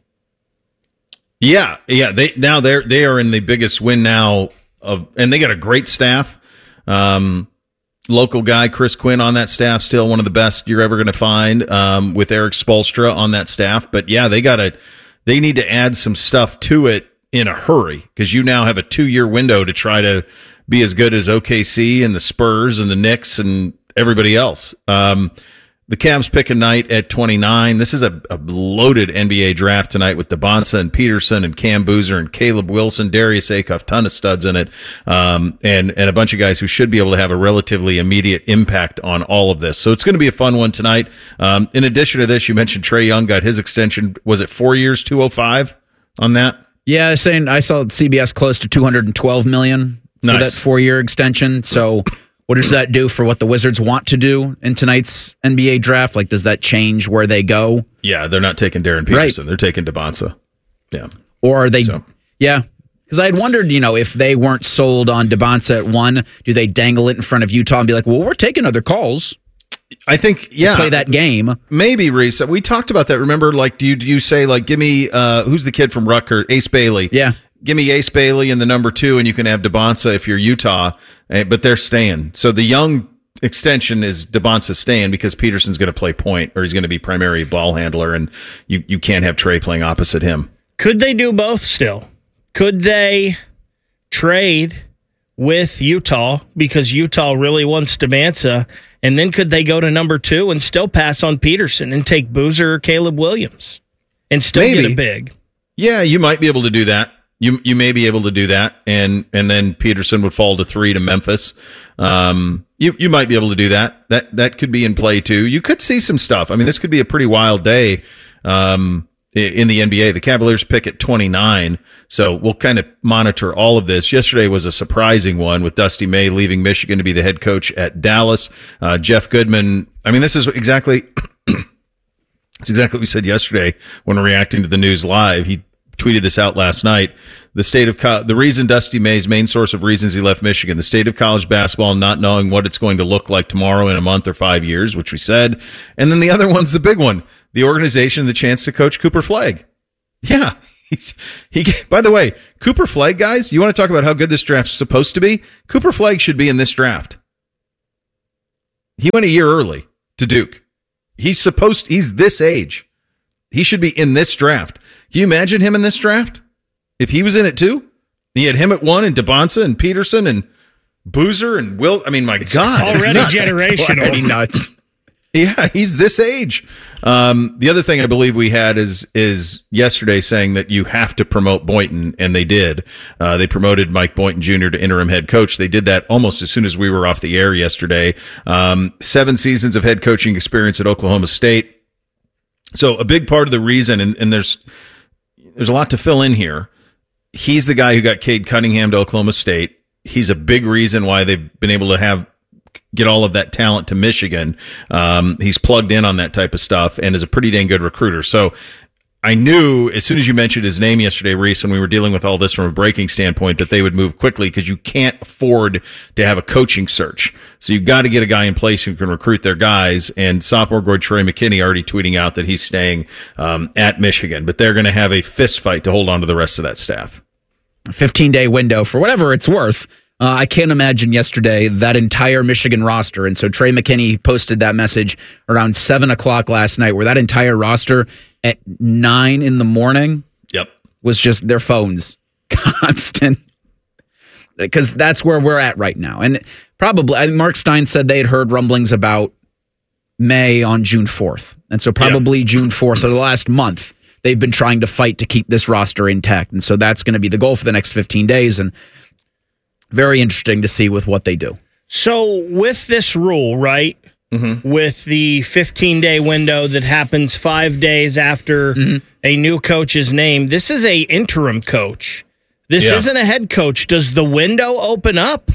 Yeah, yeah. They now they're they are in the biggest win now of, and they got a great staff. Um, local guy Chris Quinn on that staff, still one of the best you're ever going to find. Um, with Eric Spoelstra on that staff, but yeah, they got to they need to add some stuff to it in a hurry because you now have a two-year window to try to be as good as O K C and the Spurs and the Knicks and everybody else. Um, the Cavs pick a night at twenty-nine. This is a, a loaded N B A draft tonight with DeBonsa and Peterson and Cam Boozer and Caleb Wilson, Darius Acuff, ton of studs in it, um, and and a bunch of guys who should be able to have a relatively immediate impact on all of this. So it's going to be a fun one tonight. Um, in addition to this, you mentioned Trae Young got his extension. Was it four years, two oh five on that? Yeah, saying I saw C B S close to two hundred twelve million dollars for Nice. that four-year extension. So what does that do for what the Wizards want to do in tonight's N B A draft? Like, does that change where they go? Yeah, they're not taking Darren Peterson. They're taking DeBonsa. Yeah. Or are they? So. Yeah. Because I had wondered, you know, if they weren't sold on DeBonsa at one, do they dangle it in front of Utah and be like, well, we're taking other calls? I think, yeah. Play that game. Maybe, Reese. We talked about that. Remember, like, do you, do you say, like, give me, uh, who's the kid from Rutgers? Ace Bailey. Yeah. Give me Ace Bailey in the number two, and you can have DeBonsa if you're Utah, eh, but they're staying. So the Young extension is DeBonsa staying because Peterson's going to play point, or he's going to be primary ball handler, and you, you can't have Trae playing opposite him. Could they do both still? Could they trade with Utah because Utah really wants DeBonsa, and then could they go to number two and still pass on Peterson and take Boozer or Caleb Williams and still Maybe. get a big? Yeah, you might be able to do that. You you may be able to do that, and and then Peterson would fall to three to Memphis. Um, you you might be able to do that. That that could be in play too. You could see some stuff. I mean, this could be a pretty wild day um, in the N B A. The Cavaliers pick at twenty-nine, so we'll kind of monitor all of this. Yesterday was a surprising one with Dusty May leaving Michigan to be the head coach at Dallas. Uh, Jeff Goodman. I mean, this is exactly it's exactly what we said yesterday when reacting to the news live. He tweeted this out last night. The state of co- the reason Dusty May's main source of reasons he left Michigan, the state of college basketball not knowing what it's going to look like tomorrow in a month or five years, which we said. And then the other one's the big one, the organization, the chance to coach Cooper Flagg. Yeah. He's, he, by the way, Cooper Flagg, guys, you want to talk about how good this draft's supposed to be? Cooper Flagg should be in this draft. He went a year early to Duke. He's supposed, he's this age. He should be in this draft. Can you imagine him in this draft? If he was in it too? He had him at one and DeBonsa and Peterson and Boozer and Will. I mean, my It's God. already it's nuts. generational. It's already nuts. Yeah, he's this age. Um, the other thing I believe we had is is yesterday saying that you have to promote Boynton, and they did. Uh, they promoted Mike Boynton Junior to interim head coach. They did that almost as soon as we were off the air yesterday. Um, seven seasons of head coaching experience at Oklahoma State. So a big part of the reason, and, and there's there's a lot to fill in here. He's the guy who got Cade Cunningham to Oklahoma State. He's a big reason why they've been able to have get all of that talent to Michigan. Um, he's plugged in on that type of stuff and is a pretty dang good recruiter. So I knew as soon as you mentioned his name yesterday, Reese, when we were dealing with all this from a breaking standpoint, that they would move quickly because you can't afford to have a coaching search. So you've got to get a guy in place who can recruit their guys. And sophomore guard Trey McKinney already tweeting out that he's staying um, at Michigan, but they're going to have a fist fight to hold on to the rest of that staff. fifteen-day window for whatever it's worth. Uh, I can't imagine yesterday that entire Michigan roster. And so Trey McKinney posted that message around seven o'clock last night where that entire roster at nine in the morning yep. was just their phones constant. Because that's where we're at right now. And probably, I think Mark Stein said they had heard rumblings about May on June fourth. And so probably yep. June fourth or the last month, they've been trying to fight to keep this roster intact. And so that's going to be the goal for the next fifteen days. And very interesting to see with what they do. So with this rule, right, mm-hmm. with the fifteen-day window that happens five days after mm-hmm. a new coach is named, this is a interim coach. This yeah. isn't a head coach. Does the window open up?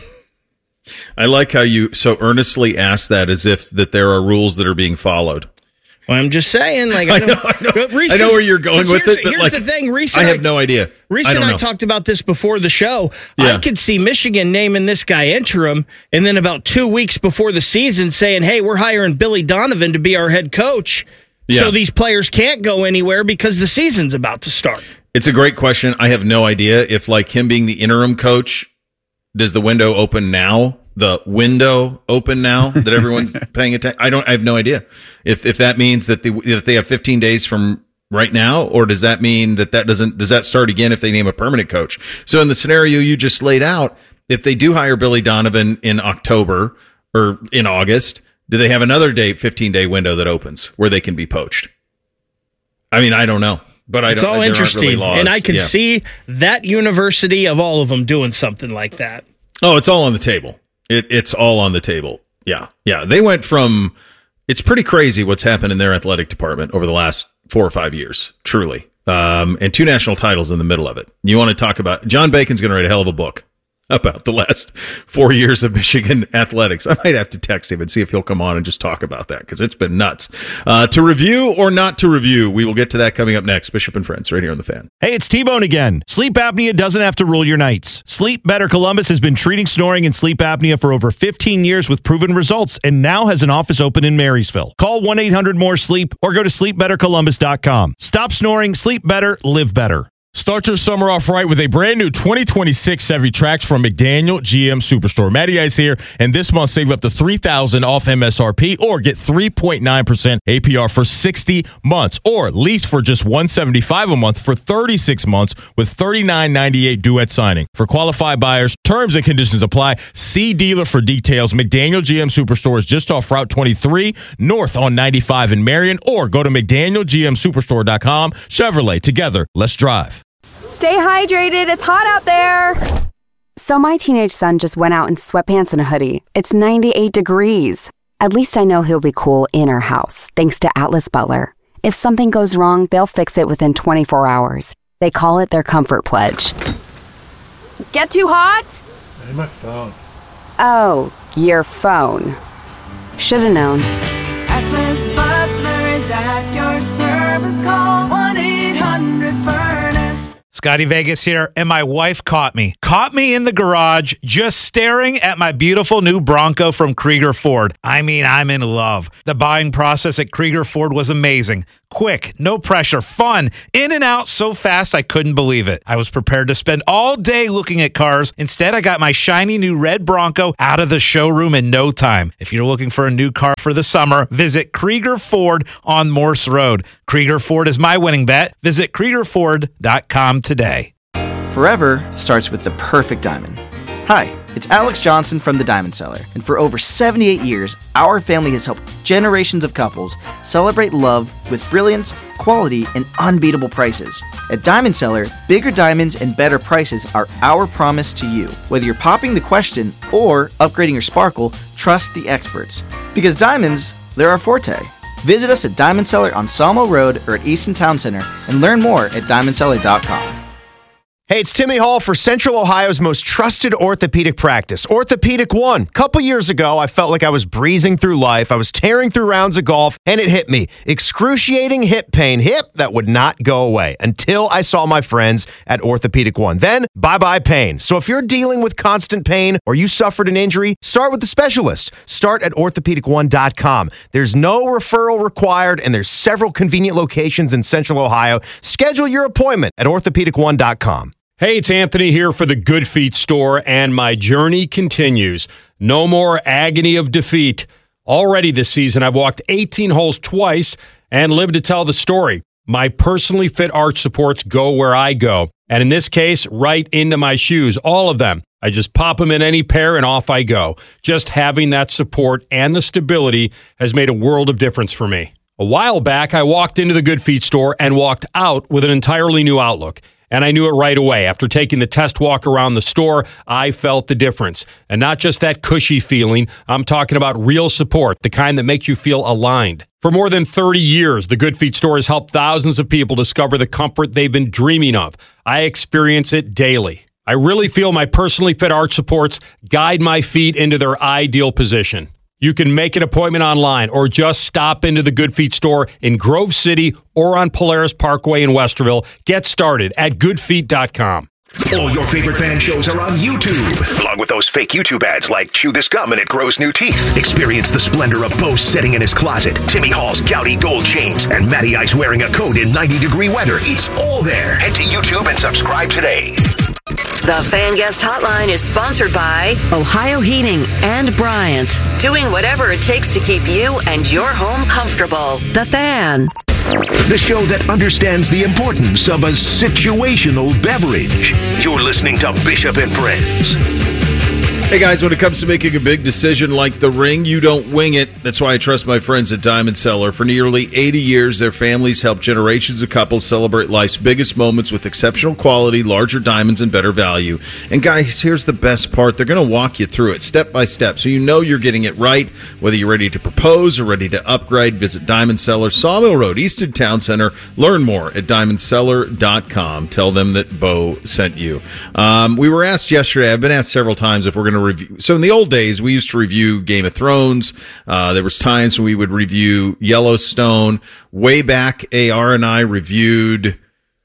I like how you so earnestly ask that as if that there are rules that are being followed. Well, I'm just saying, like I, I know, I know, Reese, I know where you're going with it. Here's like, the thing, Reese. I have I, no idea. Reese I and I know. talked about this before the show. Yeah. I could see Michigan naming this guy interim, and then about two weeks before the season, saying, "Hey, we're hiring Billy Donovan to be our head coach." Yeah. So these players can't go anywhere because the season's about to start. It's a great question. I have no idea if, like him being the interim coach, does the window open now? The window open now that everyone's paying attention? I don't. I have no idea if if that means that they that they have fifteen days from right now, or does that mean that that doesn't does that start again if they name a permanent coach? So in the scenario you just laid out, if they do hire Billy Donovan in October or in August, do they have another day fifteen day window that opens where they can be poached? I mean, I don't know. But I it's don't, all there interesting, really laws. And I can yeah. see that university of all of them doing something like that. Oh, it's all on the table. It, it's all on the table. Yeah. Yeah. They went from, it's pretty crazy what's happened in their athletic department over the last four or five years, truly. Um, and two national titles in the middle of it. You want to talk about, John Bacon's going to write a hell of a book about the last four years of Michigan athletics. I might have to text him and see if he'll come on and just talk about that because it's been nuts. Uh, to review or not to review, we will get to that coming up next. Bishop and Friends right here on The Fan. Hey, it's T-Bone again. Sleep apnea doesn't have to rule your nights. Sleep Better Columbus has been treating snoring and sleep apnea for over fifteen years with proven results and now has an office open in Marysville. Call one eight hundred more sleep or go to sleep better columbus dot com. Stop snoring, sleep better, live better. Start your summer off right with a brand new twenty twenty-six Chevy Trax from McDaniel G M Superstore. Matty Ice here, and this month save up to three thousand dollars off M S R P or get three point nine percent A P R for sixty months, or lease for just one hundred seventy-five dollars a month for thirty-six months with thirty-nine ninety-eight due at signing. For qualified buyers, terms and conditions apply. See dealer for details. McDaniel G M Superstore is just off Route twenty-three, north on ninety-five in Marion, or go to mcdaniel g m superstore dot com. Chevrolet, together, let's drive. Stay hydrated. It's hot out there. So my teenage son just went out in sweatpants and a hoodie. It's ninety-eight degrees. At least I know he'll be cool in our house, thanks to Atlas Butler. If something goes wrong, they'll fix it within twenty-four hours. They call it their comfort pledge. Get too hot? Hey, my phone. Oh, your phone. Should've known. Atlas Butler is at your service. Call one eight hundred furnace. Scotty Vegas here, and my wife caught me. Caught me in the garage just staring at my beautiful new Bronco from Krieger Ford. I mean, I'm in love. The buying process at Krieger Ford was amazing. Quick, no pressure, fun, in and out so fast I couldn't believe it. I was prepared to spend all day looking at cars. Instead, I got my shiny new red Bronco out of the showroom in no time. If you're looking for a new car for the summer, visit Krieger Ford on Morse Road. Krieger Ford is my winning bet. Visit Krieger Ford dot com today. Forever starts with the perfect diamond. Hi, it's Alex Johnson from the Diamond Cellar, and for over seventy-eight years, our family has helped generations of couples celebrate love with brilliance, quality, and unbeatable prices. At Diamond Cellar, bigger diamonds and better prices are our promise to you. Whether you're popping the question or upgrading your sparkle, trust the experts. Because diamonds, they're our forte. Visit us at Diamond Cellar on Sawmill Road or at Easton Town Center and learn more at diamond cellar dot com. Hey, it's Timmy Hall for Central Ohio's most trusted orthopedic practice, Orthopedic One. Couple years ago, I felt like I was breezing through life. I was tearing through rounds of golf, and it hit me. Excruciating hip pain, hip that would not go away until I saw my friends at Orthopedic One. Then, bye-bye pain. So if you're dealing with constant pain or you suffered an injury, start with the specialist. Start at orthopedic one dot com. There's no referral required, and there's several convenient locations in Central Ohio. Schedule your appointment at orthopedic one dot com. Hey, it's Anthony here for the Good Feet store, and my journey continues. No more agony of defeat. Already this season, I've walked eighteen holes twice and lived to tell the story. My personally fit arch supports go where I go, and in this case, right into my shoes, all of them. I just pop them in any pair and off I go. Just having that support and the stability has made a world of difference for me. A while back, I walked into the Good Feet store and walked out with an entirely new outlook. And I knew it right away. After taking the test walk around the store, I felt the difference. And not just that cushy feeling, I'm talking about real support, the kind that makes you feel aligned. For more than thirty years, the Good Feet store has helped thousands of people discover the comfort they've been dreaming of. I experience it daily. I really feel my personally fit arch supports guide my feet into their ideal position. You can make an appointment online or just stop into the Good Feet store in Grove City or on Polaris Parkway in Westerville. Get started at good feet dot com. All your favorite fan shows are on YouTube, along with those fake YouTube ads like Chew This Gum and It Grows New Teeth. Experience the splendor of Bo sitting in his closet, Timmy Hall's gouty gold chains, and Matty Ice wearing a coat in ninety degree weather. It's all there. Head to YouTube and subscribe today. The Fan Guest Hotline is sponsored by Ohio Heating and Bryant. Doing whatever it takes to keep you and your home comfortable. The Fan. The show that understands the importance of a situational beverage. You're listening to Bishop and Friends. Hey guys, when it comes to making a big decision like the ring, you don't wing it. That's why I trust my friends at Diamond Cellar. For nearly eighty years, their families help generations of couples celebrate life's biggest moments with exceptional quality, larger diamonds, and better value. And guys, here's the best part. They're going to walk you through it step by step, so you know you're getting it right. Whether you're ready to propose or ready to upgrade, visit Diamond Cellar, Sawmill Road, Easton Town Center. Learn more at diamond cellar dot com. Tell them that Bo sent you. Um, we were asked yesterday, I've been asked several times if we're going to review. So in the old days, we used to review Game of Thrones. Uh, there was times when we would review Yellowstone. Way back, A R and I reviewed,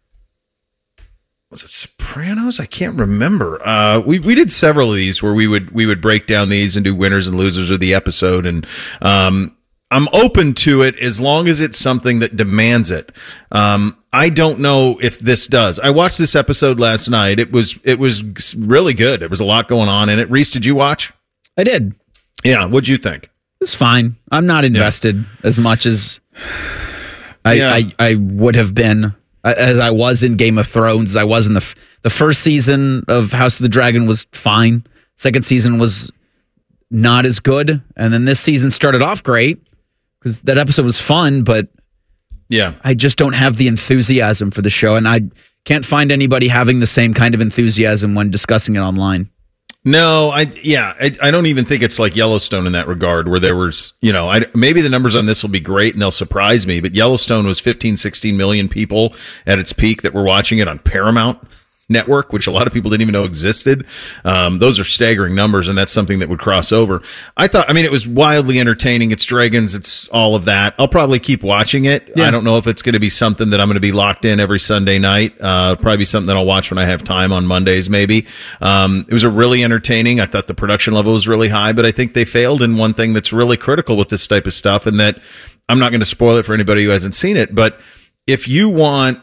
was it Sopranos? I can't remember. Uh, we we did several of these where we would we would break down these and do winners and losers of the episode. And um, I'm open to it as long as it's something that demands it. Um, I don't know if this does. I watched this episode last night. It was it was really good. There was a lot going on in it. Reese, did you watch? I did. Yeah. What'd you think? It was fine. I'm not invested yeah. as much as I, yeah. I I would have been as I was in Game of Thrones. I was in the f- the first season of House of the Dragon was fine. Second season was not as good, and then this season started off great because that episode was fun, but. Yeah. I just don't have the enthusiasm for the show, and I can't find anybody having the same kind of enthusiasm when discussing it online. No, I yeah, I, I don't even think it's like Yellowstone in that regard, where there was, you know, I, maybe the numbers on this will be great and they'll surprise me, but Yellowstone was fifteen, sixteen million people at its peak that were watching it on Paramount. network, which a lot of people didn't even know existed. Um, those are staggering numbers, and that's something that would cross over. I thought, I mean, it was wildly entertaining. It's Dragons. It's all of that. I'll probably keep watching it. Yeah. I don't know if it's going to be something that I'm going to be locked in every Sunday night. Uh, probably something that I'll watch when I have time on Mondays, maybe. Um, it was a really entertaining. I thought the production level was really high, but I think they failed in one thing that's really critical with this type of stuff, and that I'm not going to spoil it for anybody who hasn't seen it, but if you want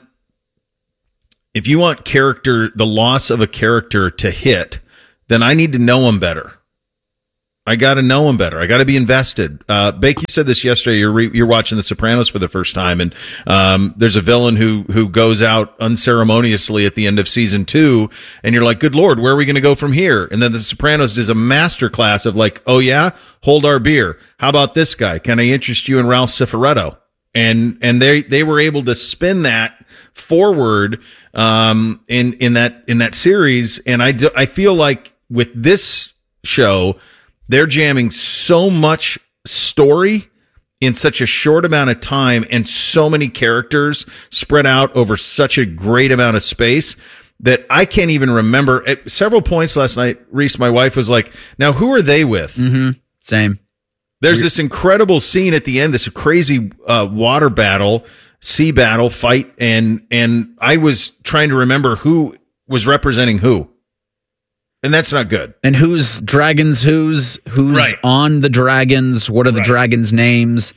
If you want character, the loss of a character to hit, then I need to know him better. I got to know him better. I got to be invested. Uh, Bake, you said this yesterday. You're re- you're watching The Sopranos for the first time, and um, there's a villain who who goes out unceremoniously at the end of season two, and you're like, "Good Lord, where are we going to go from here?" And then The Sopranos does a masterclass of like, "Oh yeah, hold our beer. How about this guy? Can I interest you in Ralph Cifaretto?" And and they they were able to spin that forward um, in in that in that series, and I do, I feel like with this show, they're jamming so much story in such a short amount of time, and so many characters spread out over such a great amount of space that I can't even remember. At several points last night, Reese, my wife, was like, "Now who are they with?" Mm-hmm. Same. There's this incredible scene at the end, this crazy uh, water battle. Sea battle fight, and and I was trying to remember who was representing who, and that's not good. And who's dragons? Who's who's right. on the dragons? What are the right. dragons' names?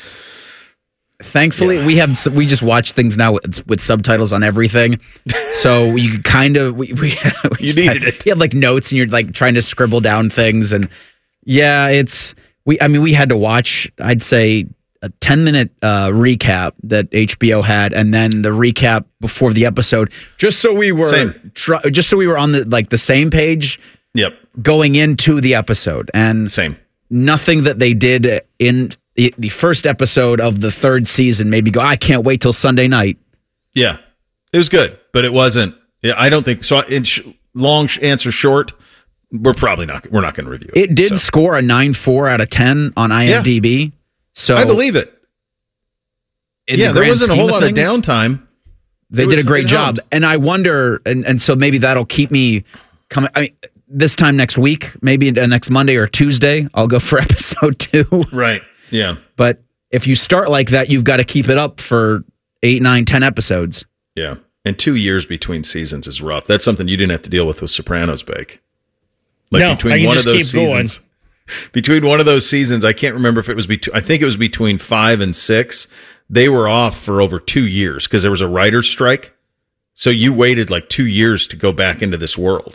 Thankfully, yeah. we have we just watch things now with, with subtitles on everything, so you kind of we, we, we you needed had, it. You have like notes, and you're like trying to scribble down things, and yeah, it's we. I mean, we had to watch. I'd say. A ten minute uh, recap that H B O had, and then the recap before the episode, just so we were, tr- just so we were on the like the same page. Yep. Going into the episode, and same. Nothing that they did in the, the first episode of the third season made me go, I can't wait till Sunday night. Yeah, it was good, but it wasn't. I don't think so. In sh- long answer short, we're probably not. We're not going to review it. It did so. score a nine point four out of ten on I M D B. Yeah. So I believe it. Yeah, the there wasn't a whole of lot things, of downtime. They did a great job, and I wonder, and, and so maybe that'll keep me coming. I mean, this time next week, maybe next Monday or Tuesday, I'll go for episode two. Right. Yeah. But if you start like that, you've got to keep it up for eight, nine, ten episodes. Yeah, and two years between seasons is rough. That's something you didn't have to deal with with Sopranos, Bake. Like no, between I can one just of those keep seasons. Going. Between one of those seasons, I can't remember if it was between, I think it was between five and six. They were off for over two years because there was a writer's strike. So you waited like two years to go back into this world.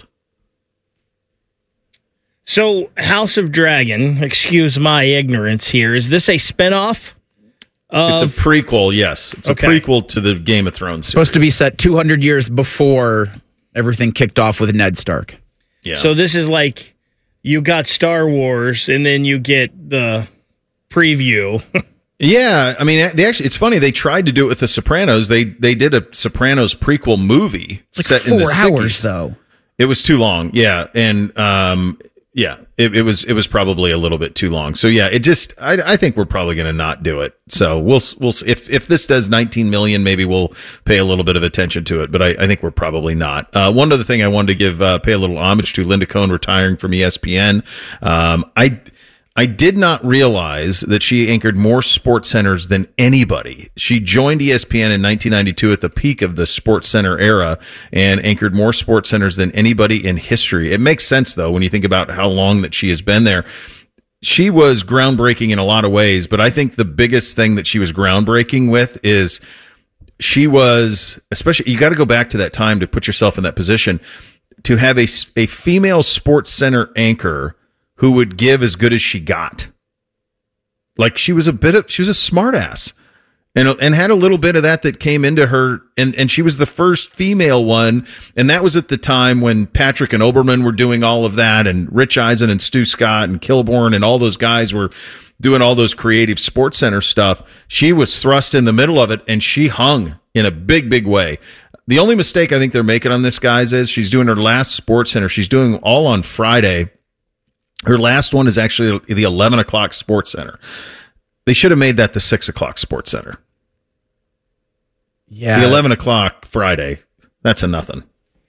So House of Dragon, excuse my ignorance here, is this a spinoff? Of... It's a prequel, yes. It's okay. a prequel to the Game of Thrones series. Supposed to be set two hundred years before everything kicked off with Ned Stark. Yeah. So this is like... You got Star Wars, and then you get the preview. Yeah, I mean, they actually—it's funny. They tried to do it with The Sopranos. They they did a Sopranos prequel movie. It's like set four in the hours, sixties. though. It was too long. Yeah, and um, yeah, it, it was it was probably a little bit too long. So yeah, it just I, I think we're probably going to not do it. So we'll we'll if if this does nineteen million, maybe we'll pay a little bit of attention to it. But I, I think we're probably not. Uh, one other thing I wanted to give uh, pay a little homage to: Linda Cohn retiring from E S P N. Um, I. I did not realize that she anchored more sports centers than anybody. She joined E S P N in nineteen ninety-two at the peak of the Sports Center era and anchored more sports centers than anybody in history. It makes sense, though, when you think about how long that she has been there. She was groundbreaking in a lot of ways, but I think the biggest thing that she was groundbreaking with is she was, especially, you got to go back to that time to put yourself in that position, to have a, a female Sports Center anchor who would give as good as she got. Like she was a bit of, she was a smart ass and, and had a little bit of that that came into her. And, and she was the first female one. And that was at the time when Patrick and Oberman were doing all of that, and Rich Eisen and Stu Scott and Kilborn and all those guys were doing all those creative Sports Center stuff. She was thrust in the middle of it, and she hung in a big, big way. The only mistake I think they're making on this, guys, is she's doing her last Sports Center. She's doing all on Friday. Her last one is actually the eleven o'clock Sports Center. They should have made that the six o'clock Sports Center. Yeah. The eleven o'clock Friday, that's a nothing.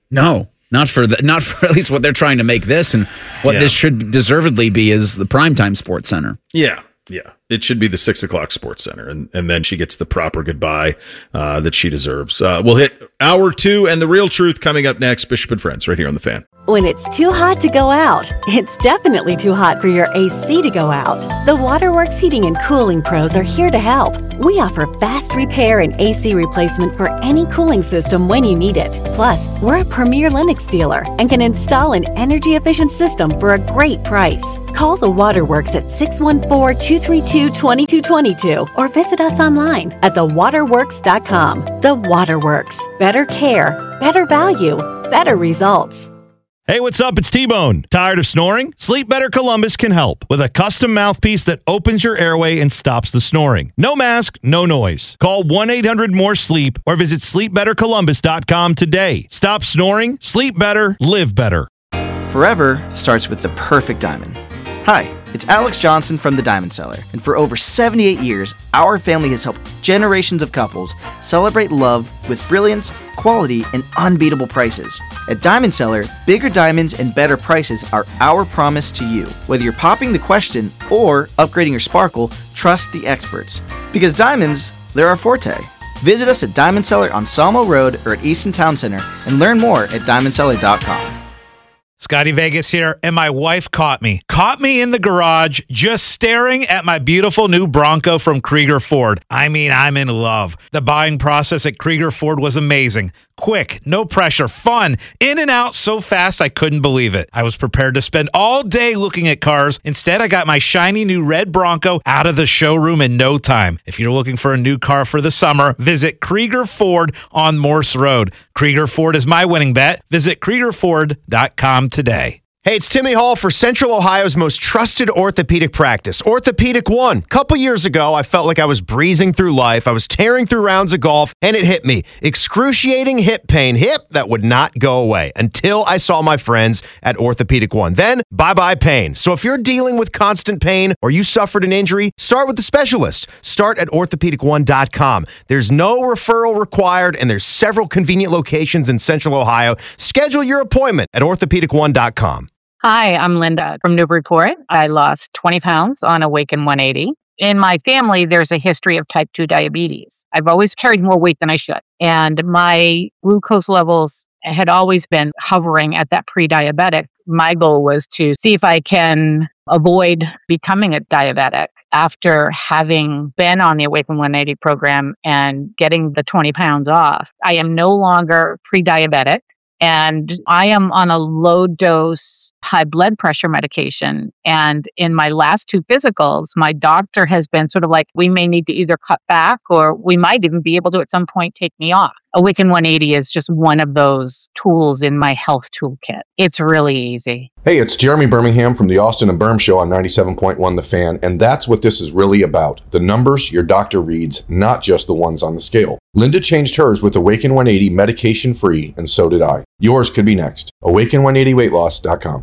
No, not for the, not for at least what they're trying to make this, and what Yeah. this should deservedly be is the primetime Sports Center. Yeah, yeah. It should be the six o'clock Sports Center, and, and then she gets the proper goodbye uh, that she deserves. Uh, we'll hit hour two and the real truth coming up next. Bishop and Friends, right here on The Fan. When it's too hot to go out, it's definitely too hot for your A C to go out. The Waterworks Heating and Cooling Pros are here to help. We offer fast repair and A C replacement for any cooling system when you need it. Plus, we're a premier Lennox dealer and can install an energy-efficient system for a great price. Call the Waterworks at six one four, two three two, two two two two or visit us online at the waterworks dot com. The Waterworks. Better care, better value, better results. Hey, what's up? It's T-Bone. Tired of snoring? Sleep Better Columbus can help with a custom mouthpiece that opens your airway and stops the snoring. No mask, no noise. Call one eight hundred more sleep or visit sleep better columbus dot com today. Stop snoring, sleep better, live better. Forever starts with the perfect diamond. Hi, it's Alex Johnson from the Diamond Cellar, and for over seventy-eight years, our family has helped generations of couples celebrate love with brilliance, quality, and unbeatable prices. At Diamond Cellar, bigger diamonds and better prices are our promise to you. Whether you're popping the question or upgrading your sparkle, trust the experts. Because diamonds, they're our forte. Visit us at Diamond Cellar on Sawmill Road or at Easton Town Center and learn more at diamond cellar dot com. Scotty Vegas here, and my wife caught me. Caught me in the garage just staring at my beautiful new Bronco from Krieger Ford. I mean, I'm in love. The buying process at Krieger Ford was amazing. Quick, no pressure, fun, in and out so fast I couldn't believe it. I was prepared to spend all day looking at cars. Instead, I got my shiny new red Bronco out of the showroom in no time. If you're looking for a new car for the summer, visit Krieger Ford on Morse Road. Krieger Ford is my winning bet. Visit krieger ford dot com today. Hey, it's Timmy Hall for Central Ohio's most trusted orthopedic practice, Orthopedic One. Couple years ago, I felt like I was breezing through life. I was tearing through rounds of golf, and it hit me. Excruciating hip pain. Hip that would not go away until I saw my friends at Orthopedic One. Then, bye-bye pain. So if you're dealing with constant pain or you suffered an injury, start with the specialist. Start at orthopedic one dot com. There's no referral required, and there's several convenient locations in Central Ohio. Schedule your appointment at orthopedic one dot com. Hi, I'm Linda from Newburyport. I lost twenty pounds on Awaken one eighty. In my family, there's a history of type two diabetes. I've always carried more weight than I should. And my glucose levels had always been hovering at that pre-diabetic. My goal was to see if I can avoid becoming a diabetic after having been on the Awaken one eighty program and getting the twenty pounds off. I am no longer pre-diabetic, and I am on a low dose high blood pressure medication. And in my last two physicals, my doctor has been sort of like, we may need to either cut back or we might even be able to at some point take me off. Awaken one eighty is just one of those tools in my health toolkit. It's really easy. Hey, it's Jeremy Birmingham from the Austin and Berm Show on ninety-seven point one The Fan, and that's what this is really about. The numbers your doctor reads, not just the ones on the scale. Linda changed hers with Awaken one eighty medication-free, and so did I. Yours could be next. awaken one eighty weight loss dot com.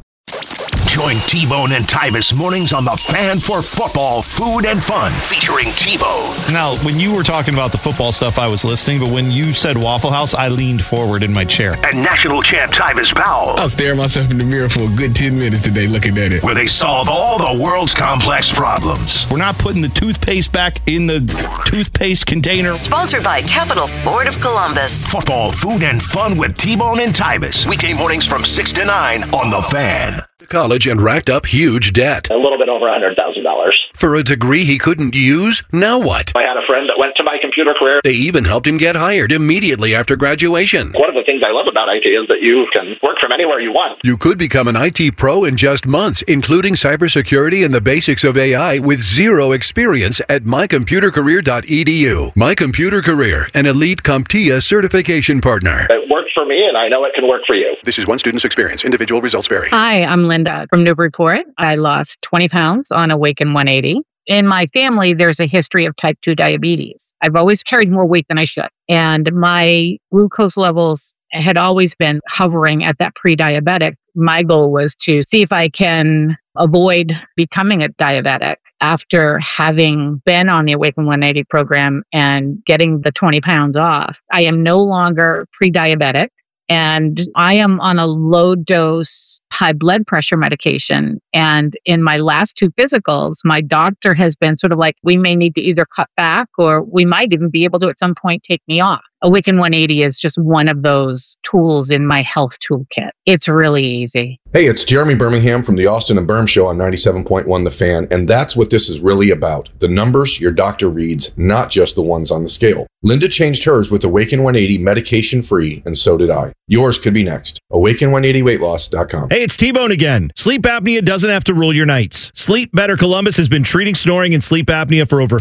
Join T-Bone and Tyvis mornings on The Fan for football, food, and fun, featuring T-Bone. Now, when you were talking about the football stuff, I was listening, but when you said Waffle House, I leaned forward in my chair. And national champ Tyvis Powell. I was staring myself in the mirror for a good ten minutes today looking at it. Where they solve all the world's complex problems. We're not putting the toothpaste back in the toothpaste container. Sponsored by Capital Ford of Columbus. Football, food, and fun with T-Bone and Tyvis. Weekday mornings from six to nine on The Fan. College and racked up huge debt. A little bit over one hundred thousand dollars. For a degree he couldn't use? Now what? I had a friend that went to My Computer Career. They even helped him get hired immediately after graduation. One of the things I love about I T is that you can work from anywhere you want. You could become an I T pro in just months, including cybersecurity and the basics of A I with zero experience at my computer career dot e d u. My Computer Career, an elite CompTIA certification partner. It worked for me, and I know it can work for you. This is one student's experience. Individual results vary. Hi, I'm Linda from Newburyport. I lost twenty pounds on Awaken one eighty. In my family, there's a history of type two diabetes. I've always carried more weight than I should. And my glucose levels had always been hovering at that pre-diabetic. My goal was to see if I can avoid becoming a diabetic after having been on the Awaken one eighty program and getting the twenty pounds off. I am no longer pre-diabetic. And I am on a low dose high blood pressure medication. And in my last two physicals, my doctor has been sort of like, we may need to either cut back or we might even be able to at some point take me off. Awaken one eighty is just one of those tools in my health toolkit. It's really easy. Hey, it's Jeremy Birmingham from the Austin and Berm Show on ninety-seven point one The Fan, and that's what this is really about. The numbers your doctor reads, not just the ones on the scale. Linda changed hers with Awaken one eighty medication-free, and so did I. Yours could be next. awaken one eighty weight loss dot com. Hey, it's T-Bone again. Sleep apnea doesn't have to rule your nights. Sleep Better Columbus has been treating snoring and sleep apnea for over